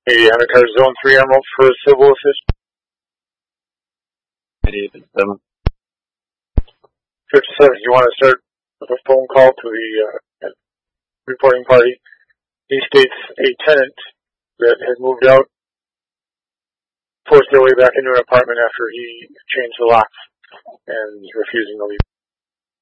Hey, Undercover Zone 3 Emerald for civil assist. 57. 57, you want to start with a phone call to the reporting party. He states a tenant that had moved out forced their way back into an apartment after he changed the locks and is refusing to leave.